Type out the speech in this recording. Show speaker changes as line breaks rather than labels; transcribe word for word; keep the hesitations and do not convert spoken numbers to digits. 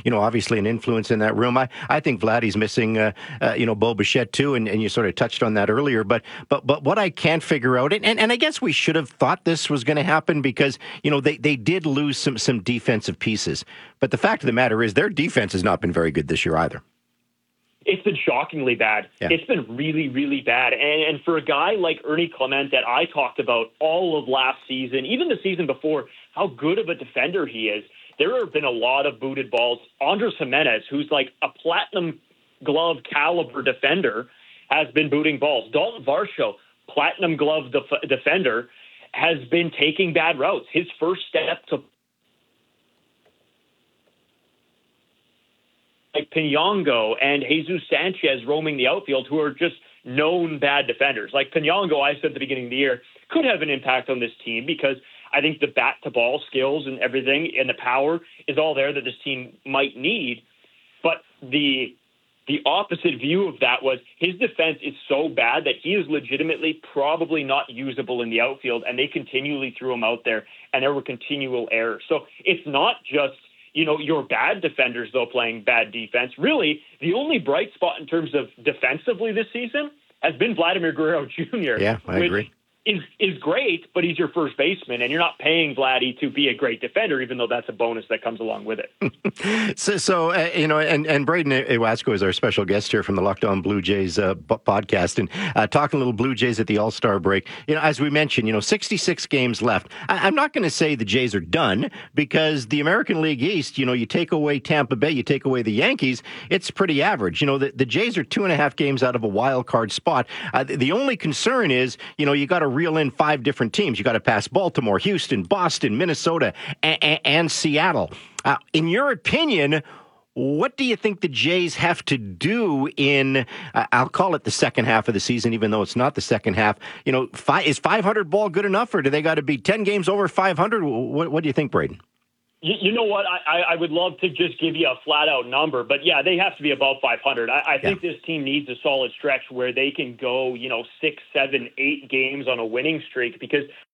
you know, obviously an influence in that room. I, I think Vladdy's missing, uh, uh, you know, Bo Bichette too, and, and you sort of touched on that earlier. But but but what I can't figure out, and, and I guess we should have thought this was going to happen because, you know, they, they did lose some some defensive pieces. But the fact of the matter is their defense has not been very good this year either.
It's been shockingly bad. Yeah. It's been really, really bad. And, and for a guy like Ernie Clement that I talked about all of last season, even the season before, how good of a defender he is, there have been a lot of booted balls. Andres Jimenez, who's like a platinum glove caliber defender, has been booting balls. Dalton Varsho, platinum glove def- defender, has been taking bad routes. His first step to like Pinongo and Jesus Sanchez roaming the outfield, who are just known bad defenders. Like Pinongo, I said at the beginning of the year, could have an impact on this team because I think the bat-to-ball skills and everything and the power is all there that this team might need. But the the opposite view of that was his defense is so bad that he is legitimately probably not usable in the outfield, and they continually threw him out there, and there were continual errors. So it's not just you know, your bad defenders, though, playing bad defense. Really, the only bright spot in terms of defensively this season has been Vladimir Guerrero Junior
Yeah, I
which
agree.
Is, is great, but he's your first baseman, and you're not paying Vladdy to be a great defender, even though that's a bonus that comes along with
it. so, so uh, you know, and, and Braden Iwasco is our special guest here from the Locked On Blue Jays uh, b- podcast, and uh, talking a little Blue Jays at the All-Star break. You know, as we mentioned, you know, sixty-six games left. I- I'm not going to say the Jays are done because the American League East, you know, you take away Tampa Bay, you take away the Yankees, it's pretty average. You know, the, the Jays are two and a half games out of a wild card spot. Uh, the, the only concern is, you know, you got to reel in five different teams. You got to pass Baltimore, Houston, Boston, Minnesota, and, and, and Seattle. Uh, in your opinion, what do you think the Jays have to do in, uh, I'll call it the second half of the season, even though it's not the second half? You know, five, is five hundred ball good enough, or do they got to be ten games over five hundred? What, what do you think, Braden?
You, you know what? I, I would love to just give you a flat-out number, but, yeah, they have to be above five hundred. I, I think yeah. this team needs a solid stretch where they can go, you know, six, seven, eight games on a winning streak because